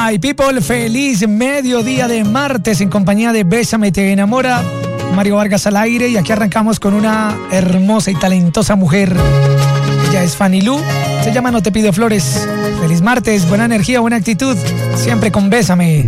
My people, feliz mediodía de martes en compañía de Bésame Te Enamora. Mario Vargas al aire y aquí arrancamos con una hermosa y talentosa mujer. Ella es Fanny Lu, se llama No Te Pido Flores. Feliz martes, buena energía, buena actitud, siempre con Bésame.